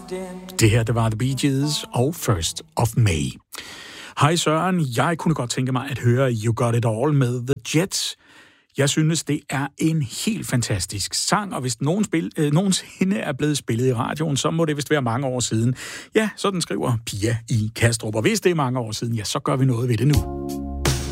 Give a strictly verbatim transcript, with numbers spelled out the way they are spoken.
Det her, det var The Bee Gees og First of May. Hej Søren, jeg kunne godt tænke mig at høre You Got It All med The Jets. Jeg synes, det er en helt fantastisk sang, og hvis nogen spil, øh, nogensinde er blevet spillet i radioen, så må det vist være mange år siden. Ja, sådan skriver Pia i Kastrup, og hvis det er mange år siden, ja, så gør vi noget ved det nu.